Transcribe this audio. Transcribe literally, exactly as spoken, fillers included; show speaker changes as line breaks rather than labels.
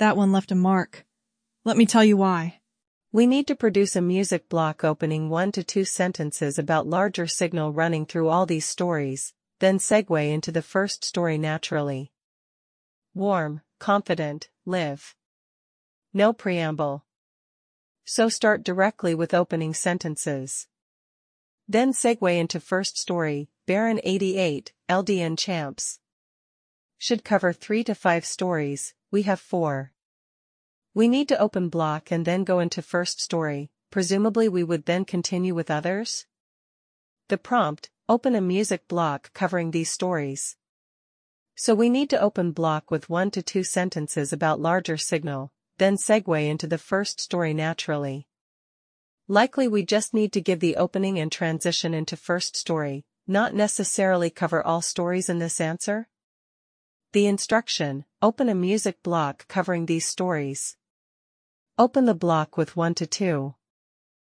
That one left a mark. Let me tell you why.
We need to produce a music block opening one to two sentences about larger signal running through all these stories, then segue into the first story naturally. Warm, confident, live. No preamble. So start directly with opening sentences. Then segue into first story, Baron eighty-eight, L D N Champs. Should cover three to five stories, we have four. We need to open block and then go into first story, presumably we would then continue with others? The prompt, open a music block covering these stories. So we need to open block with one to two sentences about larger signal, then segue into the first story naturally. Likely we just need to give the opening and transition into first story, not necessarily cover all stories in this answer. The instruction, open a music block covering these stories. Open the block with one to two.